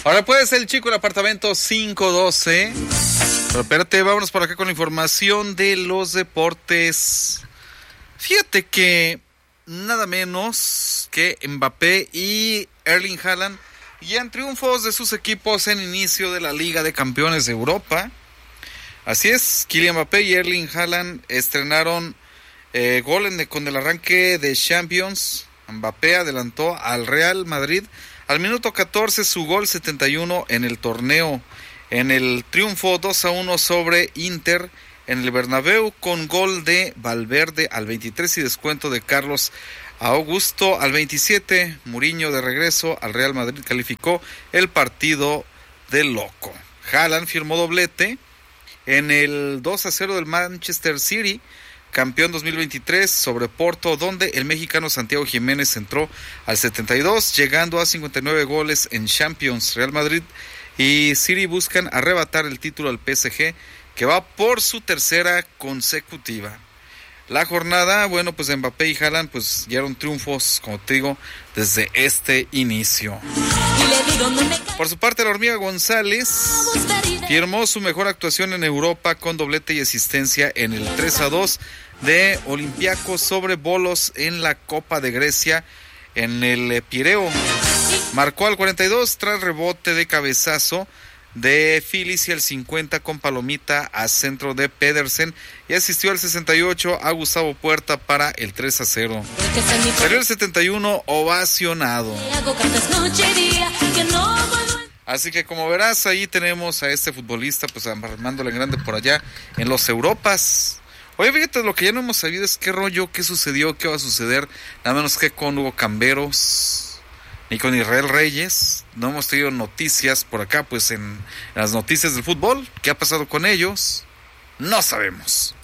Ahora pues el chico del apartamento 512. Pero espérate, vámonos por acá con la información de los deportes. Fíjate que nada menos que Mbappé y Erling Haaland ya en triunfos de sus equipos en inicio de la Liga de Campeones de Europa. Así es, Kylian Mbappé y Erling Haaland estrenaron gol con el arranque de Champions. Mbappé adelantó al Real Madrid al minuto 14, su gol 71 en el torneo. En el triunfo 2-1 sobre Inter en el Bernabéu, con gol de Valverde al 23 y descuento de Carlos Augusto al 27. Mourinho de regreso al Real Madrid calificó el partido de loco. Haaland firmó doblete en el 2-0 del Manchester City, campeón 2023 sobre Porto, donde el mexicano Santiago Jiménez entró al 72, llegando a 59 goles en Champions. Real Madrid y City buscan arrebatar el título al PSG, que va por su tercera consecutiva. La jornada, bueno, pues Mbappé y Haaland pues dieron triunfos, como te digo, desde este inicio. Por su parte, la Hormiga González firmó su mejor actuación en Europa con doblete y asistencia en el 3-2 de Olympiacos sobre Volos en la Copa de Grecia en el Pireo. Marcó al 42 tras rebote de cabezazo de Phillies y al 50 con palomita a centro de Pedersen, y asistió al 68 a Gustavo Puerta para el 3-0. Salió el 71 ovacionado. Así que como verás, ahí tenemos a este futbolista pues armándole grande por allá en los Europas. Oye, fíjate, lo que ya no hemos sabido es qué rollo, qué sucedió, qué va a suceder, nada menos que con Hugo Camberos ni con Israel Reyes. No hemos tenido noticias por acá, pues en las noticias del fútbol. ¿Qué ha pasado con ellos? No sabemos.